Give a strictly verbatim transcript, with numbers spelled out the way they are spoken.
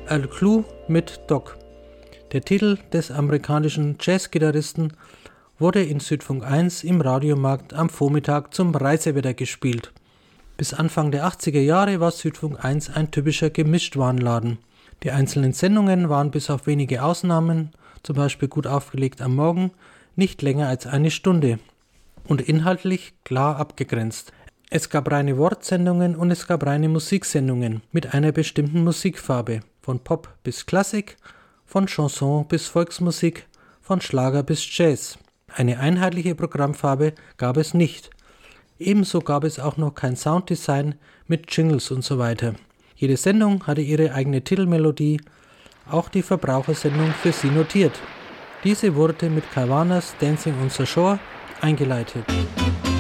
Al Clou mit Doc. Der Titel des amerikanischen Jazzgitarristen wurde in Südfunk eins im Radiomarkt am Vormittag zum Reisewetter gespielt. Bis Anfang der achtziger Jahre war Südfunk eins ein typischer Gemischtwarenladen. Die einzelnen Sendungen waren bis auf wenige Ausnahmen, zum Beispiel Gut aufgelegt am Morgen, nicht länger als eine Stunde und inhaltlich klar abgegrenzt. Es gab reine Wortsendungen und es gab reine Musiksendungen mit einer bestimmten Musikfarbe, von Pop bis Klassik, von Chanson bis Volksmusik, von Schlager bis Jazz. Eine einheitliche Programmfarbe gab es nicht. Ebenso gab es auch noch kein Sounddesign mit Jingles und so weiter. Jede Sendung hatte ihre eigene Titelmelodie, auch die Verbrauchersendung für sie notiert. Diese wurde mit Cawanas Dancing on the Shore eingeleitet.